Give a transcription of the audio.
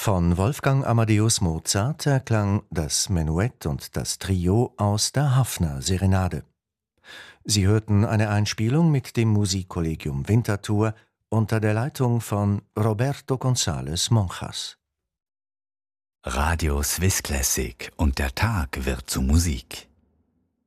Von Wolfgang Amadeus Mozart erklang das Menuett und das Trio aus der Haffner-Serenade. Sie hörten eine Einspielung mit dem Musikkollegium Winterthur unter der Leitung von Roberto González Monjas. Radio Swiss Classic und der Tag wird zu Musik.